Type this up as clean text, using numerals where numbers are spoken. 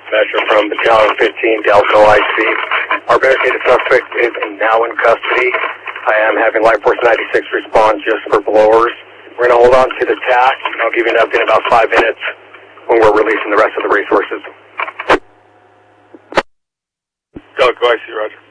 Measure from Battalion 15, Delta OIC. Our barricaded suspect is now in custody. I am having Light Force 96 respond just for blowers. We're going to hold on to the TAC, and I'll give you an update in about 5 minutes when we're releasing the rest of the resources. Delta OIC, roger.